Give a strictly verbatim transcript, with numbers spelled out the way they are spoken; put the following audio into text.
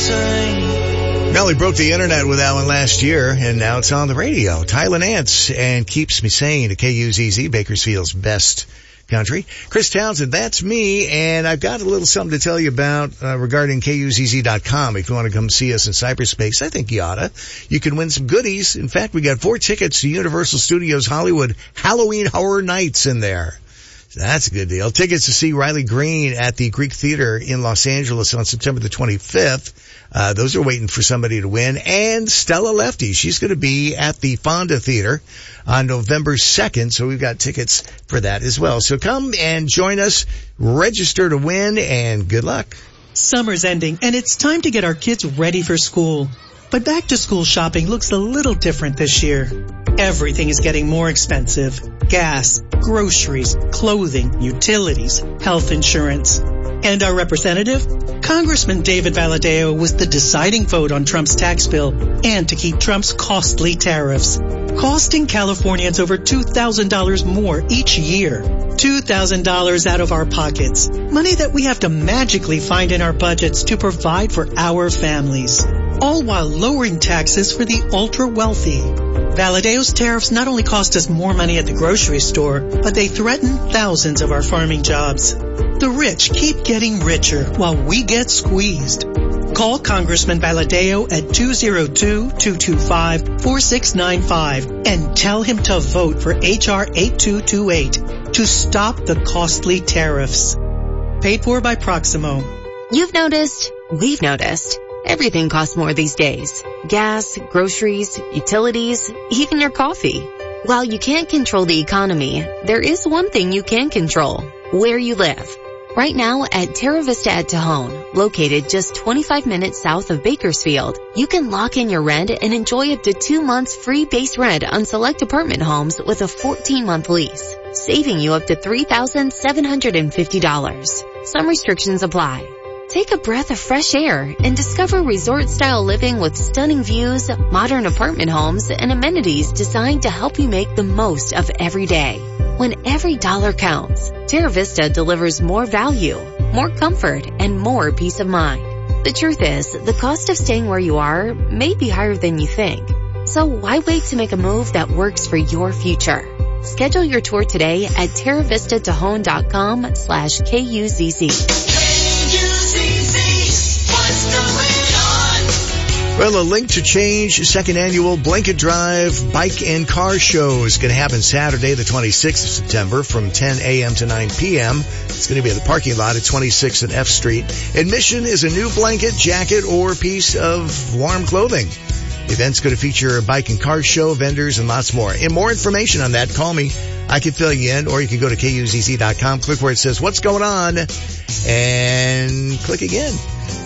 say. Melly broke the internet with that one last year, and now it's on the radio. Tyler Nance and Keeps Me Sane to K U Z Z, Bakersfield's best country. Chris Townsend, that's me, and I've got a little something to tell you about uh, regarding K U Z Z dot com. If you want to come see us in cyberspace, I think you oughta. You can win some goodies. In fact, we got four tickets to Universal Studios Hollywood Halloween Horror Nights in there. So that's a good deal. Tickets to see Riley Green at the Greek Theater in Los Angeles on September the twenty-fifth. Uh, those are waiting for somebody to win. And Stella Lefty, she's going to be at the Fonda Theater on November second, so we've got tickets for that as well. So come and join us, register to win, and good luck. Summer's ending, and it's time to get our kids ready for school. But back-to-school shopping looks a little different this year. Everything is getting more expensive. Gas, groceries, clothing, utilities, health insurance. And our representative, Congressman David Valadao, was the deciding vote on Trump's tax bill and to keep Trump's costly tariffs, costing Californians over two thousand dollars more each year. two thousand dollars out of our pockets, money that we have to magically find in our budgets to provide for our families, all while lowering taxes for the ultra-wealthy. Valadao's tariffs not only cost us more money at the grocery store, but they threaten thousands of our farming jobs. The rich keep getting richer while we get squeezed. Call Congressman Valadao at two oh two, two two five, four six nine five and tell him to vote for H R eighty-two twenty-eight to stop the costly tariffs. Paid for by Proximo. You've noticed, we've noticed, everything costs more these days. Gas, groceries, utilities, even your coffee. While you can't control the economy, there is one thing you can control: where you live. Right now at Terra Vista at Tejon, located just twenty-five minutes south of Bakersfield, you can lock in your rent and enjoy up to two months free base rent on select apartment homes with a fourteen-month lease, saving you up to three thousand seven hundred fifty dollars. Some restrictions apply. Take a breath of fresh air and discover resort-style living with stunning views, modern apartment homes, and amenities designed to help you make the most of every day. When every dollar counts, Terra Vista delivers more value, more comfort, and more peace of mind. The truth is, the cost of staying where you are may be higher than you think. So why wait to make a move that works for your future? Schedule your tour today at terravista tejon.com slash KUZZ. Well, a Link to Change second annual Blanket Drive Bike and Car Show is going to happen Saturday, the twenty-sixth of September from ten a.m. to nine p.m. It's going to be at the parking lot at twenty-sixth and F Street. Admission is a new blanket, jacket, or piece of warm clothing. The event's going to feature a bike and car show, vendors, and lots more. And more information on that, call me. I can fill you in, or you can go to K U Z Z dot com, click where it says what's going on, and click again.